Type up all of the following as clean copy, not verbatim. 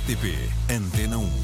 RTP Antena 1.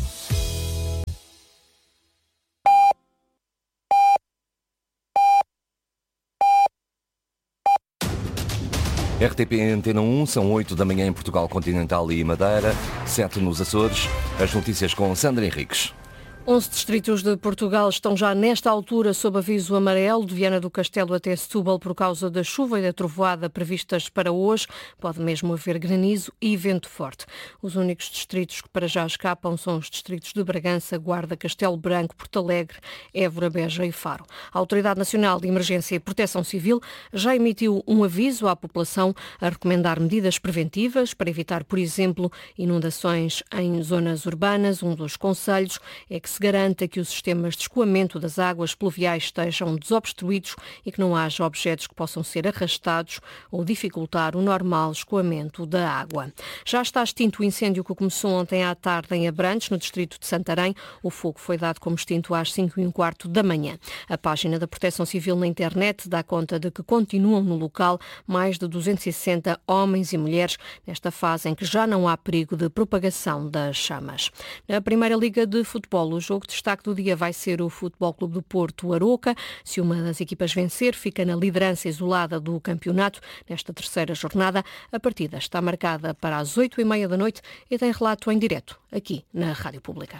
RTP Antena 1, são 8 da manhã em Portugal Continental e Madeira, 7 nos Açores. As notícias com Sandra Henriques. 11 distritos de Portugal estão já nesta altura sob aviso amarelo, de Viana do Castelo até Setúbal, por causa da chuva e da trovoada previstas para hoje. Pode mesmo haver granizo e vento forte. Os únicos distritos que para já escapam são os distritos de Bragança, Guarda, Castelo Branco, Porto Alegre, Évora, Beja e Faro. A Autoridade Nacional de Emergência e Proteção Civil já emitiu um aviso à população a recomendar medidas preventivas para evitar, por exemplo, inundações em zonas urbanas. Um dos conselhos é que se garanta que os sistemas de escoamento das águas pluviais estejam desobstruídos e que não haja objetos que possam ser arrastados ou dificultar o normal escoamento da água. Já está extinto o incêndio que começou ontem à tarde em Abrantes, no distrito de Santarém. O fogo foi dado como extinto às 5h15 da manhã. A página da Proteção Civil na internet dá conta de que continuam no local mais de 260 homens e mulheres nesta fase em que já não há perigo de propagação das chamas. Na Primeira Liga de Futebol, o jogo de destaque do dia vai ser o Futebol Clube do Porto Aroca. Se uma das equipas vencer, fica na liderança isolada do campeonato. Nesta terceira jornada, a partida está marcada para as 8h30 da noite e tem relato em direto aqui na Rádio Pública.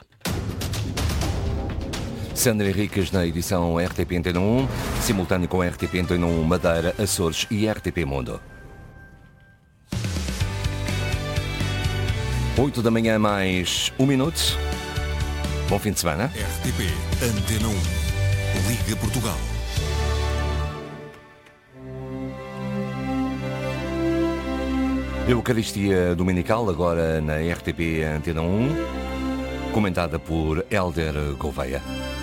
Sandra Henriques na edição RTP Antena 1, simultâneo com RTP Antena 1 Madeira, Açores e RTP Mundo. 8 da manhã mais 1 minuto. Bom fim de semana. RTP Antena 1. Liga Portugal. Eucaristia Dominical, agora na RTP Antena 1, comentada por Hélder Gouveia.